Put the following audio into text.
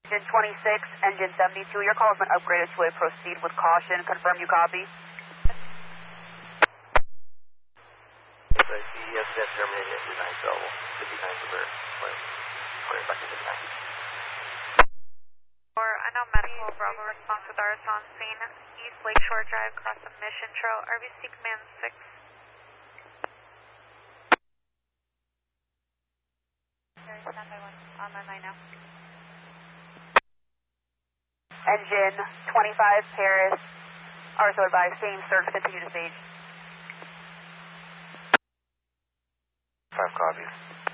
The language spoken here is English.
Engine 26, engine 72, your call has been upgraded to a proceed with caution. Confirm you copy. So yes, that's terminated at 59, so 59 to bird. We're back to 59. Or unknown medical, Bravo response with ours on scene, East Lakeshore Drive, across the Mission Trail, RBC Command 6. Standby 1, on my line now. Engine 25, Paris. RSO advised, same search, continue to stage. 5 copies.